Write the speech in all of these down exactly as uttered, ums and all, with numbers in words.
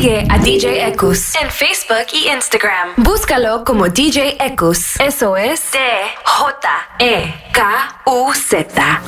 Sigue a D J Ekus en Facebook y Instagram. Búscalo como D J Ekus. Eso es D J E K U Z.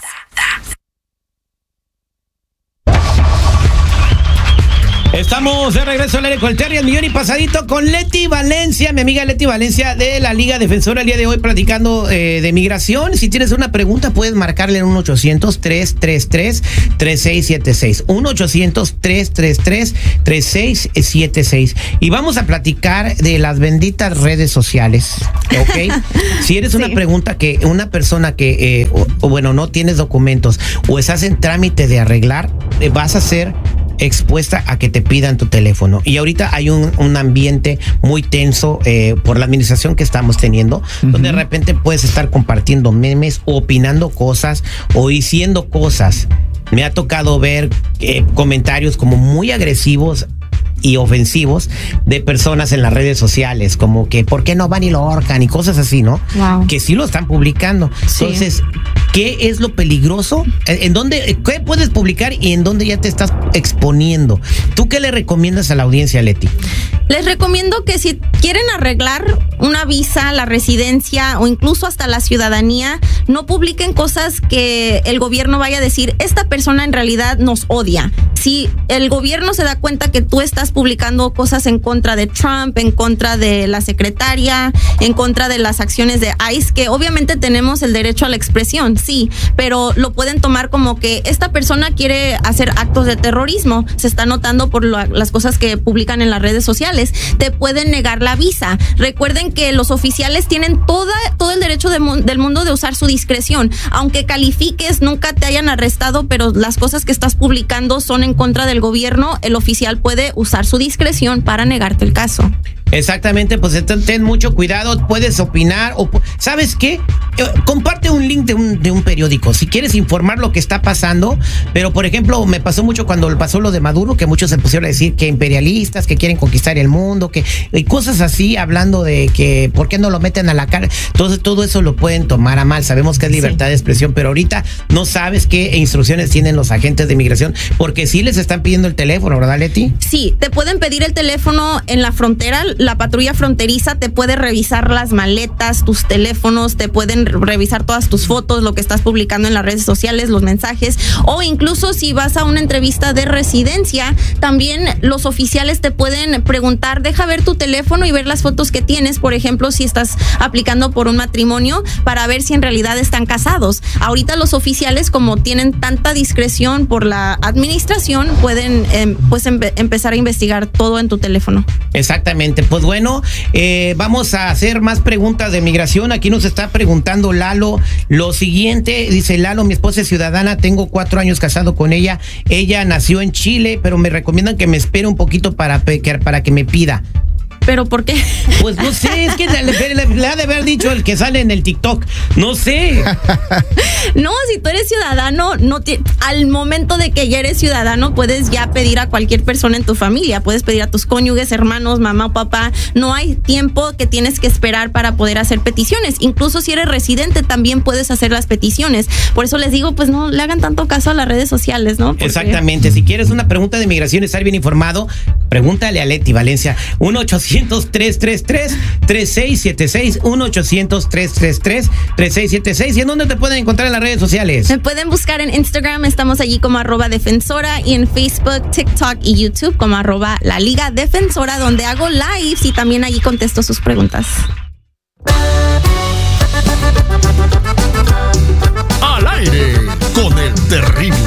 Estamos de regreso al aire con el Terry al millón y pasadito con Leti Valencia, mi amiga Leti Valencia de la Liga Defensora, el día de hoy platicando eh, de migración. Si tienes una pregunta puedes marcarle en uno ochocientos, tres tres tres, tres seis siete seis. uno ochocientos, tres tres tres, tres seis siete seis. Y vamos a platicar de las benditas redes sociales, ¿ok? Si eres sí. una pregunta que una persona que, eh, o, o bueno, no tienes documentos o estás en trámite de arreglar, eh, vas a ser expuesta a que te pidan tu teléfono. Y ahorita hay un, un ambiente muy tenso eh, por la administración que estamos teniendo, uh-huh. donde de repente puedes estar compartiendo memes, o opinando cosas o diciendo cosas. Me ha tocado ver eh, comentarios como muy agresivos y ofensivos de personas en las redes sociales, como que ¿por qué no van y lo ahorcan? Y cosas así, ¿no? Wow. Que sí lo están publicando. Sí. Entonces, ¿qué es lo peligroso? ¿En dónde, qué puedes publicar y en dónde ya te estás exponiendo? ¿Tú qué le recomiendas a la audiencia, Leti? Les recomiendo que si quieren arreglar una visa, la residencia o incluso hasta la ciudadanía, no publiquen cosas que el gobierno vaya a decir, esta persona en realidad nos odia. Si el gobierno se da cuenta que tú estás publicando cosas en contra de Trump, en contra de la secretaria, en contra de las acciones de ICE, que obviamente tenemos el derecho a la expresión, sí, pero lo pueden tomar como que esta persona quiere hacer actos de terrorismo, se está notando por lo, las cosas que publican en las redes sociales, te pueden negar la visa. Recuerden que los oficiales tienen toda, todo el derecho de, del mundo de usar su discreción, aunque califiques, nunca te hayan arrestado, pero las cosas que estás publicando son en contra del gobierno, el oficial puede usar su discreción para negarte el caso. Exactamente, pues ten mucho cuidado, puedes opinar o ¿sabes qué? Comparte un link de un, de un periódico si quieres informar lo que está pasando, pero por ejemplo me pasó mucho cuando pasó lo de Maduro, que muchos se pusieron a decir que imperialistas, que quieren conquistar el mundo, que y cosas así, hablando de que ¿por qué no lo meten a la cárcel? Entonces todo eso lo pueden tomar a mal, sabemos que es libertad sí. de expresión, pero ahorita no sabes qué instrucciones tienen los agentes de inmigración, porque sí les están pidiendo el teléfono, ¿verdad, Leti? Sí, te pueden pedir el teléfono en la frontera. La patrulla fronteriza te puede revisar las maletas, tus teléfonos, te pueden revisar todas tus fotos, lo que estás publicando en las redes sociales, los mensajes, o incluso si vas a una entrevista de residencia, también los oficiales te pueden preguntar, deja ver tu teléfono y ver las fotos que tienes, por ejemplo, si estás aplicando por un matrimonio, para ver si en realidad están casados. Ahorita los oficiales, como tienen tanta discreción por la administración, pueden eh, pues empe- empezar a investigar todo en tu teléfono. Exactamente. Pues bueno, eh, vamos a hacer más preguntas de migración. Aquí nos está preguntando Lalo lo siguiente. Dice Lalo, mi esposa es ciudadana, tengo cuatro años casado con ella. Ella nació en Chile, pero me recomiendan que me espere un poquito para, para que me pida. ¿Pero por qué? Pues no sé, es que le, le, le ha de haber dicho el que sale en el TikTok. No sé. No, si tú eres ciudadano, no te, al momento de que ya eres ciudadano, puedes ya pedir a cualquier persona en tu familia. Puedes pedir a tus cónyuges, hermanos, mamá o papá. No hay tiempo que tienes que esperar para poder hacer peticiones. Incluso si eres residente, también puedes hacer las peticiones. Por eso les digo, pues no le hagan tanto caso a las redes sociales, ¿no? Porque... Exactamente. Si quieres una pregunta de migración, estar bien informado, pregúntale a Leti Valencia. uno ochocientos, tres tres tres, tres seis siete seis, uno ochocientos, tres tres tres, tres seis siete seis. ¿Y en dónde te pueden encontrar en las redes sociales? Me pueden buscar en Instagram, estamos allí como arroba defensora, y en Facebook, TikTok y YouTube como arroba la Liga Defensora, donde hago lives y también allí contesto sus preguntas. Al aire con el terrible.